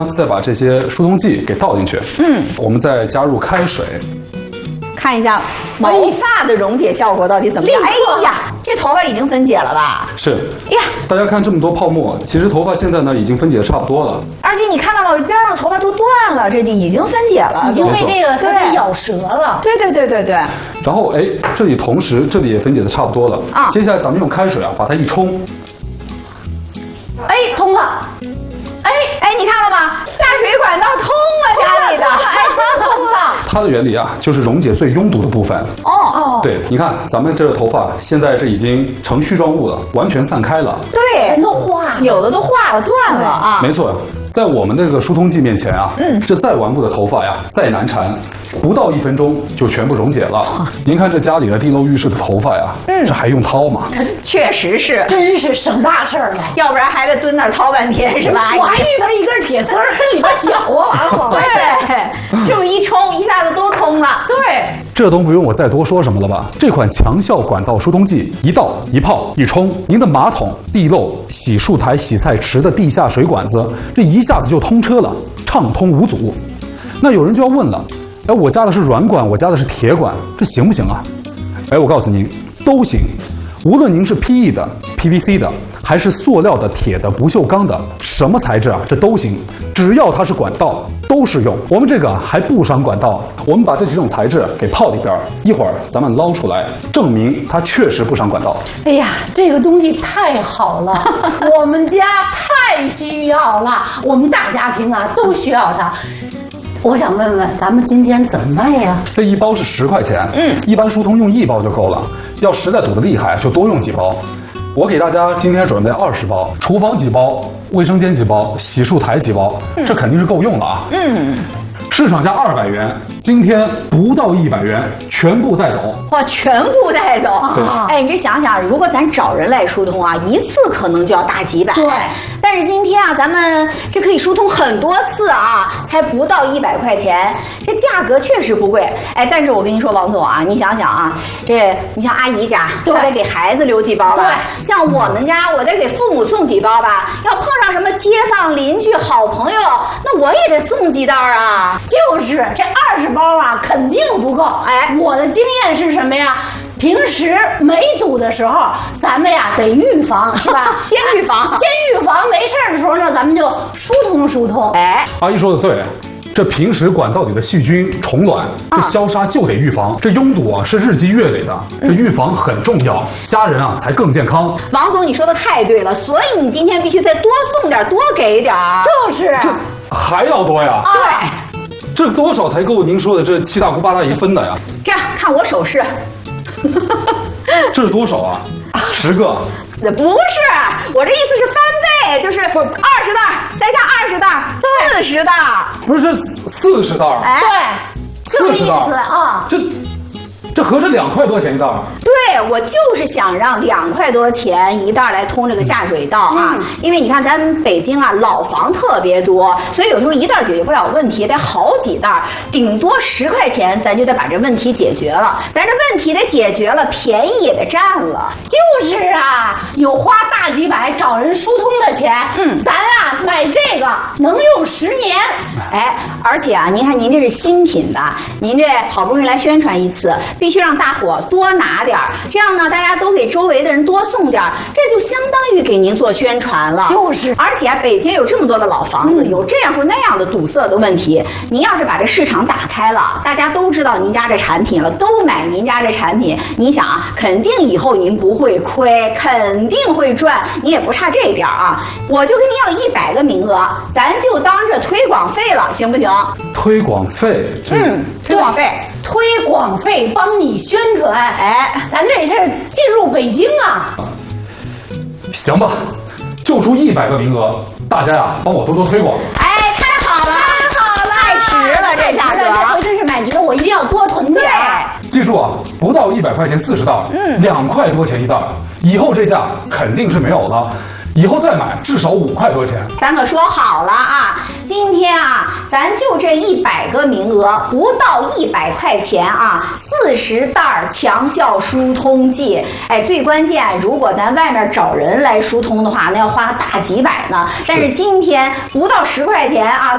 再把这些疏通剂给倒进去。我们再加入开水。 看一下毛发的溶解效果到底怎么样？哎呀，这头发已经分解了吧？ 是。 哎呀， 大家看这么多泡沫，其实头发现在呢已经分解的差不多了。 而且你看到了边上的头发都断了，这已经分解了， 已经被这个它给咬折了。 对。 然后哎，这里同时这里也分解的差不多了啊。接下来咱们用开水啊把它一冲。 哎，通了。哎，你看了吗？下水管道通了，家里的， 哎，真通了。 它的原理啊，就是溶解最拥堵的部分。对，你看咱们这个头发现在这已经成絮状物了，完全散开了。 对， 全都化了， 有的都化了，断了啊。 没错，在我们这个疏通剂面前啊，这再顽固的头发呀，再难缠，不到1分钟就全部溶解了。您看这家里的地漏浴室的头发呀，这还用掏吗？ 确实是， 真是省大事儿了。 要不然还得蹲那儿掏半天，是吧？ 我还以为一根铁丝儿跟里头搅啊，完了往外对，这么一冲，一下子都通了。 对， 这都不用我再多说什么了吧？这款强效管道疏通剂，一倒一泡一冲，您的马桶、地漏、洗漱台、洗菜池的地下水管子，这一下子就通车了，畅通无阻。那有人就要问了，哎，我家的是软管，我家的是铁管，这行不行啊？哎，我告诉您，都行。无论您是 PE 的、PVC 的，还是塑料的、铁的、不锈钢的，什么材质啊，这都行，只要它是管道，都适用。我们这个还不伤管道，我们把这几种材质给泡里边，一会儿咱们捞出来，证明它确实不伤管道。 哎呀，这个东西太好了，我们家太需要了，我们大家庭啊都需要它。我想问问，咱们今天怎么卖呀？ 这一包是10块钱，一般疏通用1包就够了。要实在堵得厉害，就多用几包。我给大家今天准备20包，厨房几包，卫生间几包，洗漱台几包，这肯定是够用了啊。市场价200元，今天不到100元，全部带走。 哇，全部带走！哎，你这想想，如果咱找人来疏通啊，一次可能就要大几百。 对。 但是今天啊，咱们这可以疏通很多次啊，才不到100块钱，这价格确实不贵。哎，但是我跟你说，王总啊，你想想啊，你像阿姨家，我得给孩子留几包吧；像我们家，我得给父母送几包吧。要碰上什么街坊邻居、好朋友，那我也得送几袋啊。 就是这20包啊，肯定不够。哎，我的经验是什么呀？平时没堵的时候，咱们呀得预防，是吧？ 先预防， 没事的时候呢，咱们就疏通。 哎，阿姨说的对。这平时管道里的细菌、虫卵，这消杀就得预防。这拥堵啊是日积月累的，这预防很重要，家人啊才更健康。 王总，你说的太对了，所以你今天必须再多送点，多给点。 就是啊， 这还要多呀？ 对， 这多少才够您说的这7大姑8大姨分的呀？ 这样看我手势， 这是多少啊？10个？ 不是，我这意思是翻倍，就是20袋，再加20袋，40袋。 不是，这40袋。 哎， 对，就这意思啊。 这合着2块多钱一袋。 对，我就是想让2块多钱一袋来通这个下水道啊，因为你看咱们北京啊老房特别多，所以有时候一袋解决不了问题，得好几袋，顶多10块钱咱就得把这问题解决了。咱这问题得解决了，便宜也得占了。 就是啊，有花大几百找人疏通的钱，咱啊买这个能用10年。 哎，而且啊，您看您这是新品吧？您这好不容易来宣传一次，必须让大伙多拿点儿，这样呢，大家都给周围的人多送点儿，这就相当于给您做宣传了。 就是， 而且啊，北京有这么多的老房子，有这样或那样的堵塞的问题，您要是把这市场打开了，大家都知道您家这产品了，都买您家这产品，你想啊，肯定以后您不会亏，肯定会赚，你也不差这一点啊。我就跟您要100个名额，咱就当这推广费了，行不行？ 推广费， 推广费， 推广费帮你宣传。哎，咱这是进入北京啊。 行吧，就出100个名额，大家呀帮我多多推广。 哎，太好了，太值了，这价格， 这回真是买值了，我一定要多囤点。 记住啊，不到100块钱40袋，2块多钱一袋，以后这价肯定是没有了。以后再买至少5块多钱。 咱可说好了啊，今天啊，咱就这100个名额，不到100块钱啊，40袋强效疏通剂。哎，最关键，如果咱外面找人来疏通的话，那要花大几百呢。但是今天不到10块钱啊，